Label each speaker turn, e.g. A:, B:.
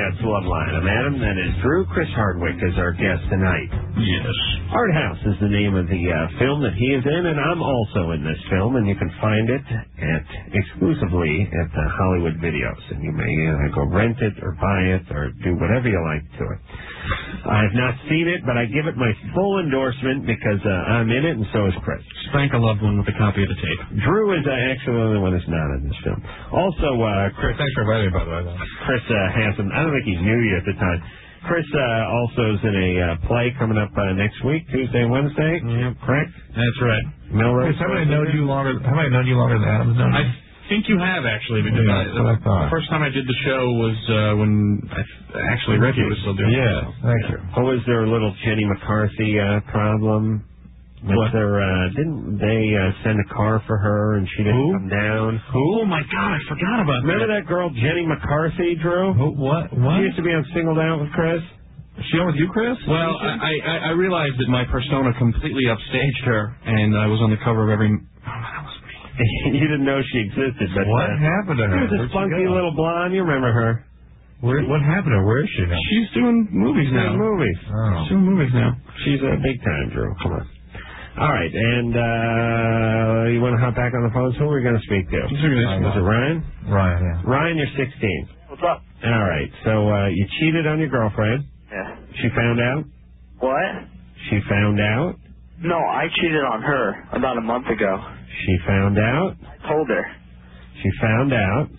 A: That's Loveline. I'm Adam. That is Drew. Chris Hardwick is our guest tonight.
B: Yes.
A: Art House is the name of the film that he is in, and I'm also in this film, and you can find it exclusively at Hollywood Videos, and you may go rent it or buy it or do whatever you like to it. I've not seen it, but I give it my full endorsement because I'm in it, and so is Chris.
B: Spank a loved one with a copy of the tape.
A: Drew is actually the only one that's not in this film. Also, Chris...
C: Thanks for inviting me, by the way.
A: Chris Hansen, I don't think he knew you at the time. Chris also is in a play coming up next week, Tuesday and Wednesday. Correct?
B: That's right.
A: Melrose.
C: Chris, have I known you longer than Adam's known you?
B: I think you have, actually, because
C: what I thought.
B: The first time I did the show was when Reggie was still doing it.
C: Yeah, thank you.
A: Oh, was there a little Jenny McCarthy problem?
B: What?
A: Didn't they send a car for her and she didn't come down?
B: Who? Oh, my God, I forgot about
A: Remember that girl, Jenny McCarthy, Drew?
C: What?
A: She used to be on Singled Out with Chris.
C: Is she on with you, Chris?
B: Well, I realized that my persona completely upstaged her, and I was on the cover of every...
A: You didn't know she existed, but...
C: What happened to her?
A: She was a spunky little blonde. You remember her.
C: What happened to her? Where is she now?
B: She's doing movies now.
A: Oh.
B: She's doing movies now.
A: She's big time, Drew. Come on. All right, and you want to hop back on the phone? So who are we going to speak to? Was it Ryan?
C: Ryan, yeah.
A: Ryan, you're 16.
D: What's up?
A: All right, so you cheated on your girlfriend.
D: Yeah.
A: She found out?
D: What?
A: She found out?
D: No, I cheated on her about a month ago.
A: She found out?
D: I told her.
A: She found out?